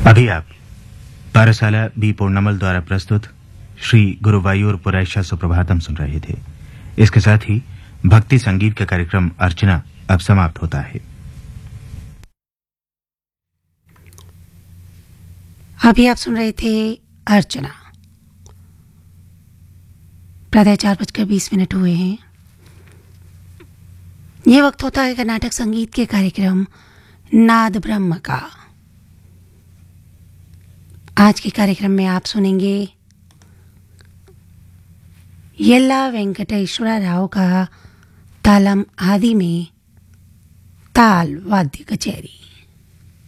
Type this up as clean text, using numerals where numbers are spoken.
अभी आप पारसाला बी पूर्णमल द्वारा प्रस्तुत श्री गुरुवायूर पुरैशा सुप्रभातम सुन रहे थे। इसके साथ ही भक्ति संगीत का कार्यक्रम अर्चना अब समाप्त होता है। अभी आप सुन रहे थे अर्चना। प्रातः 4:20 हुए हैं। ये वक्त होता है कर्नाटक संगीत के कार्यक्रम नाद ब्रह्म का। आज के कार्यक्रम में आप सुनेंगे येल्ला वेंकटेश्वर राव का तालम आदि में ताल वाद्य कचेरी।